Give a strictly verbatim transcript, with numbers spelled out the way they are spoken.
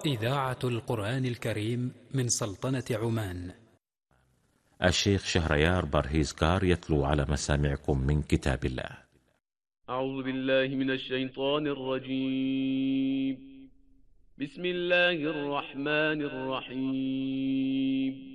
إذاعة القرآن الكريم من سلطنة عمان. الشيخ شهريار برهيزكار يتلو على مسامعكم من كتاب الله. أعوذ بالله من الشيطان الرجيم. بسم الله الرحمن الرحيم.